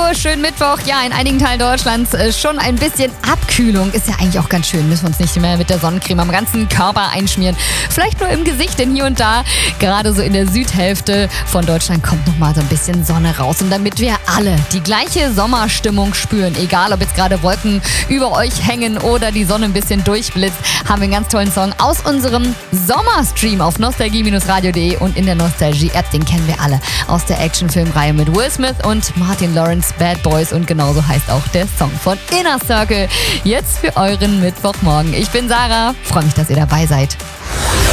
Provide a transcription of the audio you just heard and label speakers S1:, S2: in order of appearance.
S1: schönen Mittwoch. Ja, in einigen Teilen Deutschlands schon ein bisschen Abkühlung. Ist ja eigentlich auch ganz schön. Müssen wir uns nicht mehr mit der Sonnencreme am ganzen Körper einschmieren. Vielleicht nur im Gesicht, denn hier und da, gerade so in der Südhälfte von Deutschland, kommt nochmal so ein bisschen Sonne raus. Und damit wir alle die gleiche Sommerstimmung spüren, egal ob jetzt gerade Wolken über euch hängen oder die Sonne ein bisschen durchblitzt, haben wir einen ganz tollen Song aus unserem Sommerstream auf nostalgie-radio.de und in der Nostalgie-App. Den kennen wir alle aus der Actionfilmreihe mit Will Smith und Martin Lawrence, Bad Boys, und genauso heißt auch der Song von Inner Circle. Jetzt für euren Mittwochmorgen. Ich bin Sarah, freue mich, dass ihr dabei seid.